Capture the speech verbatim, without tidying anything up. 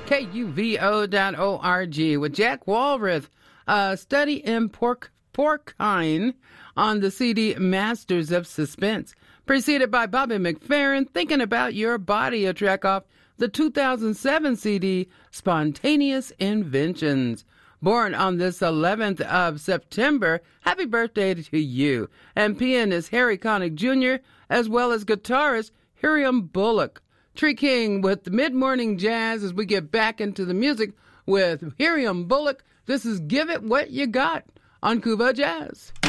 K U V O dot O R G with Jack Walrath, a study in pork, porcine on the C D Masters of Suspense, preceded by Bobby McFerrin, Thinking About Your Body, a track off the two thousand seven C D Spontaneous Inventions. Born on this eleventh of September, happy birthday to you. And pianist Harry Connick Junior, as well as guitarist Hiram Bullock. Tree King with the mid-morning jazz as we get back into the music with Hiram Bullock. This is Give It What You Got on Cuba Jazz.